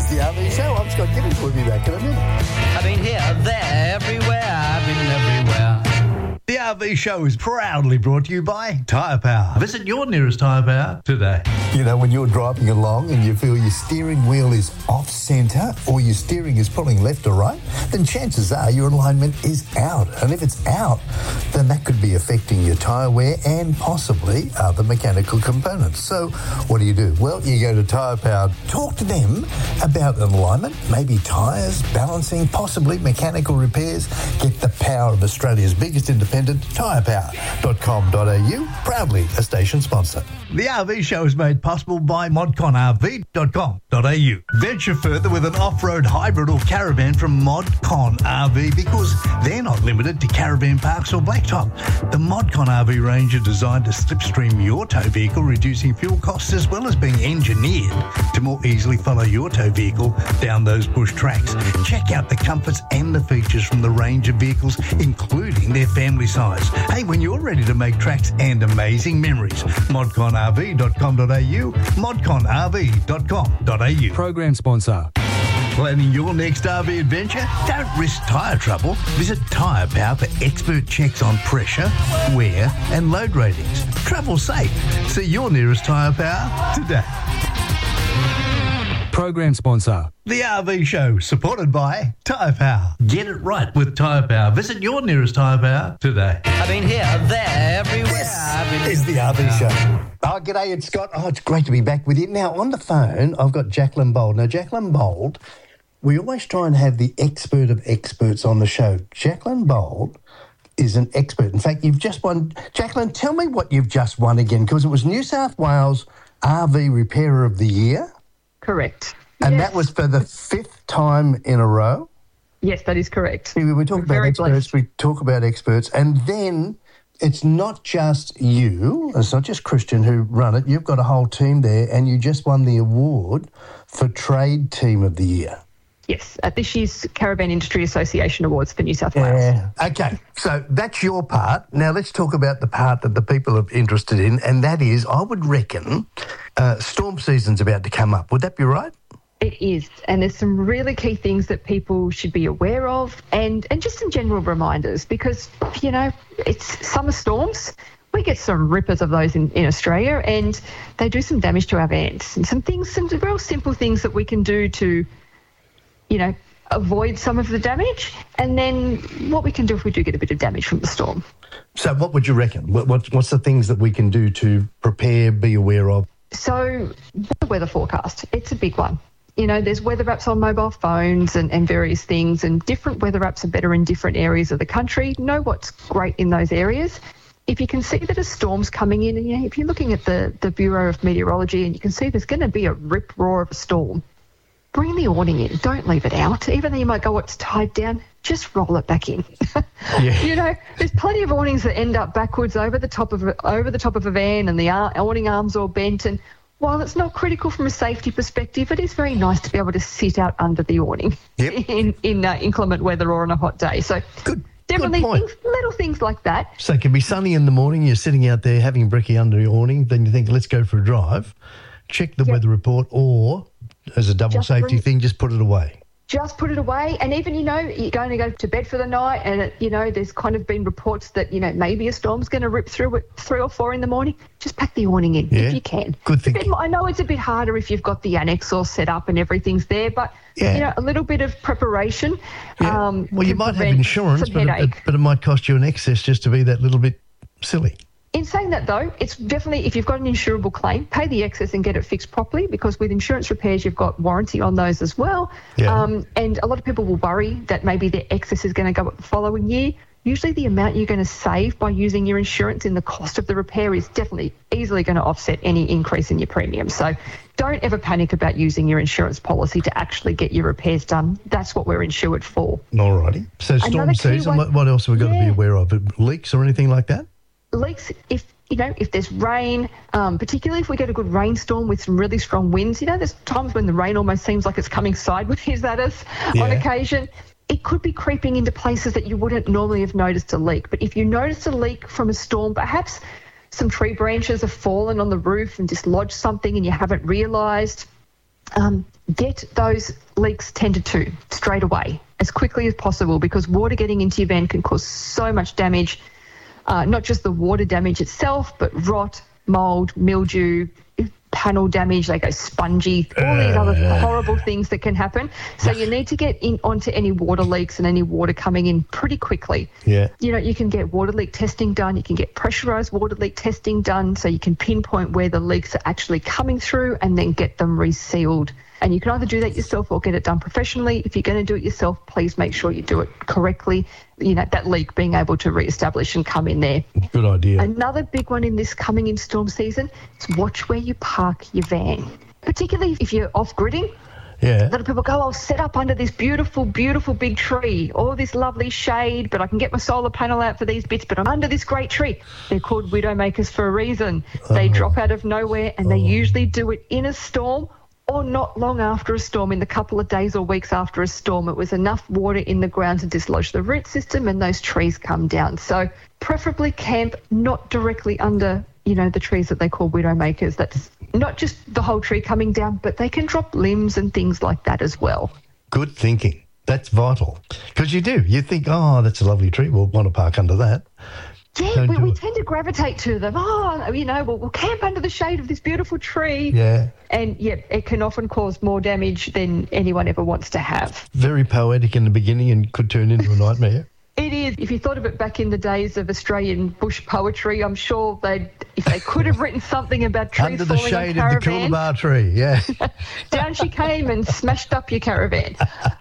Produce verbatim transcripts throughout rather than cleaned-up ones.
It's the R V Show. I'm Scott Gibbons. We'll be back in a minute. I've been here, there, everywhere. I've been everywhere. The R V Show is proudly brought to you by Tyre Power. Visit your nearest Tyre Power today. You know, when you're driving along and you feel your steering wheel is off centre or your steering is pulling left or right, then chances are your alignment is out. And if it's out, then that could be affecting your tyre wear and possibly other mechanical components. So what do you do? Well, you go to Tyre Power, talk to them about an alignment, maybe tyres, balancing, possibly mechanical repairs. Get the power of Australia's biggest independent, tyre power dot com dot a u, proudly a station sponsor. The R V Show is made possible by modcon r v dot com dot a u. Venture further with an off-road hybrid or caravan from Modcon R V because they're not limited to caravan parks or blacktop. The Modcon R V range are designed to slipstream your tow vehicle, reducing fuel costs as well as being engineered to more easily follow your tow vehicle down those bush tracks. Check out the comforts and the features from the range of vehicles, including their family size. Hey, when you're ready to make tracks and amazing memories, modcon r v dot com dot a u, modcon r v dot com dot a u. Program sponsor. Planning your next R V adventure? Don't risk tyre trouble. Visit Tyre Power for expert checks on pressure, wear and load ratings. Travel safe. See your nearest Tyre Power today. Program sponsor. The R V Show, supported by Tyre Power. Get it right with Tyre Power. Visit your nearest Tyre Power today. I've been here, there, everywhere. I've been It's the R V Show. Oh, g'day, it's Scott. Oh, it's great to be back with you. Now, on the phone, I've got Jacqueline Bold. Now, Jacqueline Bold, we always try and have the expert of experts on the show. Jacqueline Bold is an expert. In fact, you've just won. Jacqueline, tell me what you've just won again, because it was New South Wales R V Repairer of the Year. Correct. And Yes. that was for the fifth time in a row. Yes, that is correct. We, we talk We're about very experts, blessed. we talk about experts, and then it's not just you, it's not just Christian who run it, you've got a whole team there, and you just won the award for Trade Team of the Year. Yes, at this year's Caravan Industry Association Awards for New South Wales. Yeah. Okay, so that's your part. Now let's talk about the part that the people are interested in, and that is, I would reckon, uh, storm season's about to come up. Would that be right? It is, and there's some really key things that people should be aware of, and, and just some general reminders, because, you know, it's summer storms. We get some rippers of those in, in Australia, and they do some damage to our vans. And some things, some real simple things that we can do to, you know, avoid some of the damage, and then what we can do if we do get a bit of damage from the storm. So what would you reckon? What, what, what's the things that we can do to prepare, be aware of? So the weather forecast, it's a big one. You know, there's weather apps on mobile phones and, and various things, and different weather apps are better in different areas of the country. Know what's great in those areas. If you can see that a storm's coming in, and you know, if you're looking at the, the Bureau of Meteorology and you can see there's going to be a rip roar of a storm, bring the awning in. Don't leave it out. Even though you might go, oh, it's tied down, just roll it back in. Yeah. You know, there's plenty of awnings that end up backwards over the top of a, over the top of a van, and the ar- awning arms all bent. And while it's not critical from a safety perspective, it is very nice to be able to sit out under the awning Yep. in in uh, inclement weather or on a hot day. So Good. definitely Good point. things, little things like that. So it can be sunny in the morning, you're sitting out there having brekkie under your awning, then you think, let's go for a drive, check the Yep. weather report, or as a double Just safety bring- thing, just put it away. Just put it away. And even, you know, you're going to go to bed for the night, and, it, you know, there's kind of been reports that, you know, maybe a storm's going to rip through at three or four in the morning. Just pack the awning in Yeah. if you can. Good It's a bit- thinking. I know it's a bit harder if you've got the annex all set up and everything's there, but, Yeah. you know, a little bit of preparation. Yeah. Um, well, you can might have prevent insurance, some but it, headache. but it might cost you an excess just to be that little bit silly. In saying that, though, it's definitely, if you've got an insurable claim, pay the excess and get it fixed properly, because with insurance repairs, you've got warranty on those as well. Yeah. Um, and a lot of people will worry that maybe their excess is going to go up the following year. Usually the amount you're going to save by using your insurance in the cost of the repair is definitely easily going to offset any increase in your premium. So don't ever panic about using your insurance policy to actually get your repairs done. That's what we're insured for. All righty. So storm Another key season, one- what, what else have we got to Yeah. be aware of? Leaks or anything like that? Leaks, if you know, if there's rain, um, particularly if we get a good rainstorm with some really strong winds, you know, there's times when the rain almost seems like it's coming sideways at us on Yeah. occasion. It could be creeping into places that you wouldn't normally have noticed a leak. But if you notice a leak from a storm, perhaps some tree branches have fallen on the roof and dislodged something and you haven't realised, um, get those leaks tended to straight away as quickly as possible, because water getting into your van can cause so much damage, uh, not just the water damage itself, but rot, mould, mildew, panel damage, they go spongy, all these other horrible things that can happen. So you need to get in onto any water leaks and any water coming in pretty quickly. Yeah. You know, you can get water leak testing done, you can get pressurised water leak testing done, so you can pinpoint where the leaks are actually coming through and then get them resealed. And you can either do that yourself or get it done professionally. If you're going to do it yourself, please make sure you do it correctly. You know, that leak being able to re-establish and come in there. Good idea. Another big one in this coming in storm season is watch where you park your van, particularly if you're off-gridding. Yeah. A lot of people go, I'll set up under this beautiful, beautiful big tree, all this lovely shade, but I can get my solar panel out for these bits, but I'm under this great tree. They're called widowmakers for a reason. They Oh. drop out of nowhere, and they usually do it in a storm or not long after a storm, in the couple of days or weeks after a storm. It was enough water in the ground to dislodge the root system and those trees come down. So preferably camp not directly under, you know, the trees that they call widowmakers. That's not just the whole tree coming down, but they can drop limbs and things like that as well. Good thinking. That's vital. Because you do. You think, oh, that's a lovely tree. We'll want to park under that. Yeah, Don't we, do we it. tend to gravitate to them. Oh, you know, we'll, we'll camp under the shade of this beautiful tree. Yeah. And, yeah, it can often cause more damage than anyone ever wants to have. Very poetic in the beginning and could turn into a nightmare. It is. If you thought of it back in the days of Australian bush poetry, I'm sure they'd, if they could have written something about trees Under the falling shade on of the caravans, coolabah tree, yeah. down she came and smashed up your caravan.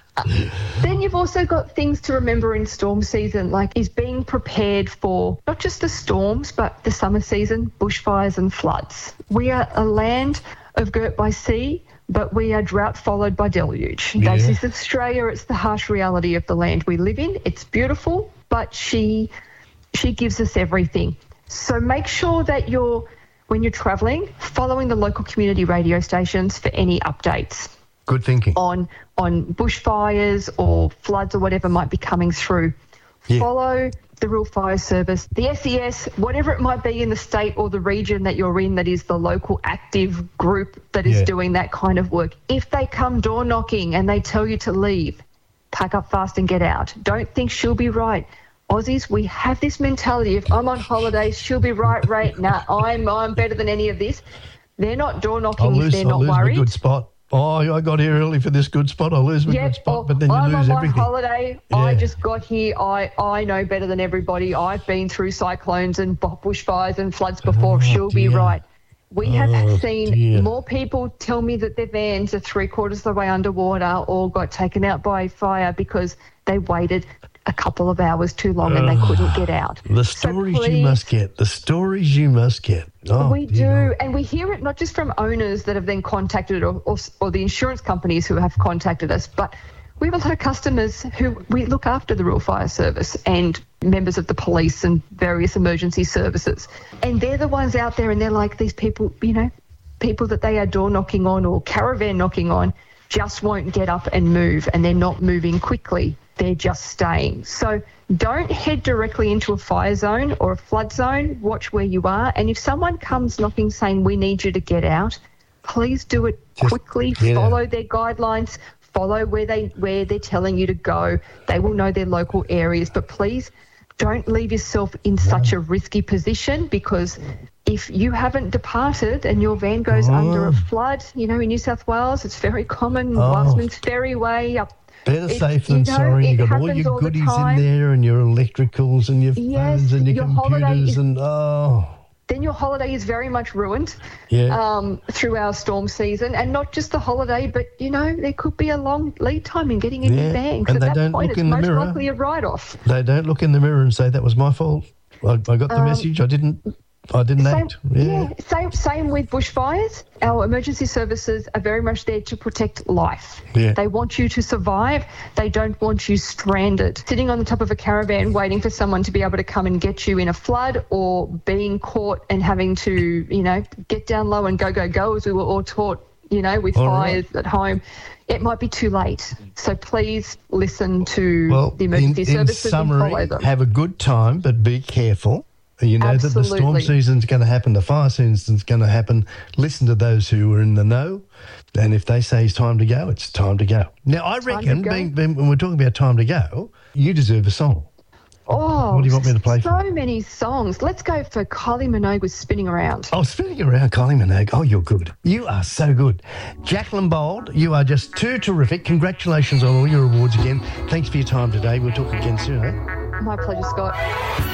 Then you've also got things to remember in storm season, like is being prepared for not just the storms, but the summer season, bushfires and floods. We are a land of girt by sea, but we are drought followed by deluge. Yeah. This is Australia. It's the harsh reality of the land we live in. It's beautiful, but she she gives us everything. So make sure that you're, when you're travelling, following the local community radio stations for any updates Good thinking. on on bushfires or floods or whatever might be coming through. Yeah. Follow the Rural Fire Service, the S E S, whatever it might be in the state or the region that you're in that is the local active group that is Yeah. doing that kind of work. If they come door knocking and they tell you to leave, pack up fast and get out. Don't think she'll be right. Aussies, we have this mentality, if I'm on holidays, she'll be right, right. Nah, I'm I'm better than any of this. They're not door I'll knocking if lose, they're I'll not lose my worried. good spot. Oh, I got here early for this good spot. I'll lose my Yeah, good spot, or but then you I'm lose on everything. my holiday. Yeah. I just got here. I, I know better than everybody. I've been through cyclones and bu- bushfires and floods before. Oh, She'll be dear. right. We have Oh, seen dear. more people tell me that their vans are three quarters of the way underwater or got taken out by fire because they waited a couple of hours too long and they couldn't get out. The So stories you please- must get. The stories you must get. Oh, we dear. do, and we hear it not just from owners that have then contacted or, or, or the insurance companies who have contacted us, but we have a lot of customers who we look after the Rural Fire Service and members of the police and various emergency services. And they're the ones out there and they're like these people, you know, people that they are door knocking on or caravan knocking on just won't get up and move, and they're not moving quickly. They're just staying. So don't head directly into a fire zone or a flood zone. Watch where you are. And if someone comes knocking saying, we need you to get out, please do it Just quickly. get Follow out. their guidelines. Follow where, they, where they're telling you to go. They will know their local areas. But please don't leave yourself in such a risky position, because if you haven't departed and your van goes Oh. under a flood, you know, in New South Wales, it's very common. Oh. Wasman's Ferry Way up. Better It's- safe you than know, sorry. it You've got all happens your all the goodies in time. there and your electricals and your Yes, phones and your, your holiday computers is- and, oh, Then your holiday is very much ruined yeah. um, through our storm season. And not just the holiday, but, you know, there could be a long lead time in getting in Yeah, your bank. and At they that don't point, look it's in the most mirror. likely a write-off. They don't look in the mirror and say, that was my fault. I, I got the Um, message. I didn't I didn't Same, act. Yeah. yeah, same, same with bushfires. Our emergency services are very much there to protect life. Yeah. They want you to survive. They don't want you stranded, sitting on the top of a caravan waiting for someone to be able to come and get you in a flood, or being caught and having to, you know, get down low and go, go, go, as we were all taught, you know, with All fires right. at home. It might be too late. So please listen to Well, the emergency in, in services and follow summary, them. have a good time, but be careful. You know that the storm Absolutely. season's going to happen, the fire season's going to happen. Listen to those who are in the know, and if they say it's time to go, it's time to go. Now, I Time to reckon, go. being, being, when we're talking about time to go, you deserve a song. Oh, What do you want me to play so for? many songs. Let's go for Kylie Minogue with Spinning Around. Oh, spinning around, Kylie Minogue. Oh, you're good. You are so good. Jacqueline Bold, you are just too terrific. Congratulations on all your awards again. Thanks for your time today. We'll talk again soon, eh? My pleasure, Scott.